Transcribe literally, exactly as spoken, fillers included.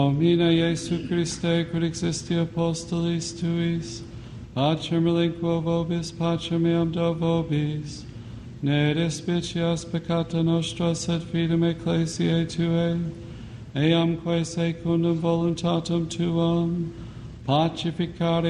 Domine Iesu Christe, quid existi apostolis tuis, pacem relinquo vobis, pacem meam do vobis, ne despicias peccata nostra, sed fidem ecclesiae Tuae, eamque secundum voluntatem Tuam, pacificare